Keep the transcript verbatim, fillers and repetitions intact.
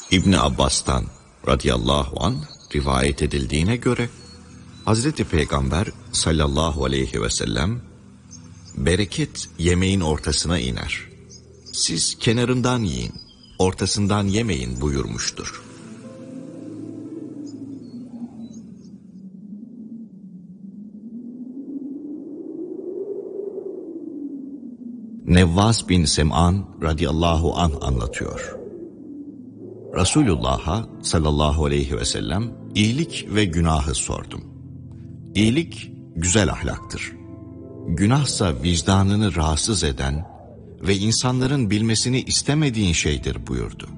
İbni Abbas'tan radıyallahu anh rivayet edildiğine göre Hazreti Peygamber sallallahu aleyhi ve sellem bereket yemeğin ortasına iner. Siz kenarından yiyin, ortasından yemeyin buyurmuştur. Nevvas bin Sem'an radıyallahu anh anlatıyor. Resulullah'a sallallahu aleyhi ve sellem iyilik ve günahı sordum. İyilik güzel ahlaktır. Günahsa vicdanını rahatsız eden ve insanların bilmesini istemediğin şeydir buyurdu.